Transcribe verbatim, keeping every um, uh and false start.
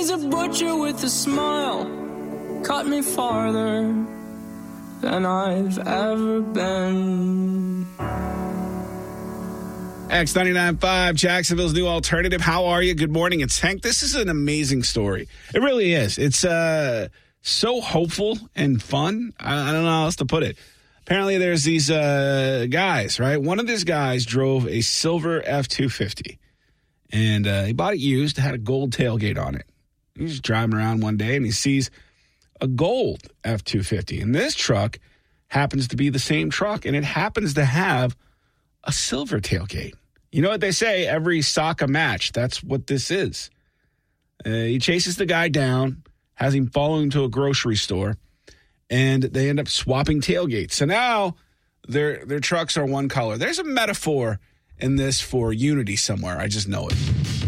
He's a butcher with a smile, cut me farther than I've ever been. X ninety-nine point five, Jacksonville's new alternative. How are you? Good morning. It's Hank. This is an amazing story. It really is. It's uh, so hopeful and fun. I, I don't know how else to put it. Apparently, there's these uh, guys, right? One of these guys drove a silver F two fifty, and uh, he bought it used, had a gold tailgate on it. He's just driving around one day, and he sees a gold F two fifty. And this truck happens to be the same truck, and it happens to have a silver tailgate. You know what they say, every sock a match. That's what this is. Uh, he chases the guy down, has him follow him to a grocery store, and they end up swapping tailgates. So now their their trucks are one color. There's a metaphor in this for unity somewhere. I just know it.